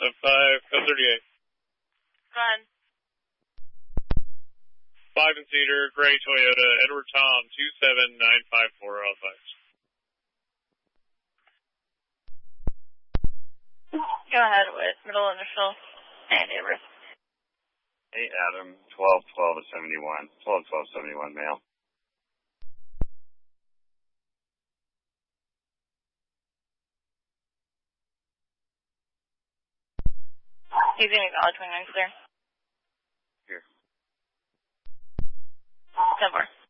5, 38. Go ahead. 5 and Cedar, gray Toyota, Edward Tom, 27954 outside. Go ahead with middle initial and Avery. Hey, Adam, 12-12-71. 12-12-71 male. He's going to acknowledge 29 clear. Here. 10-4.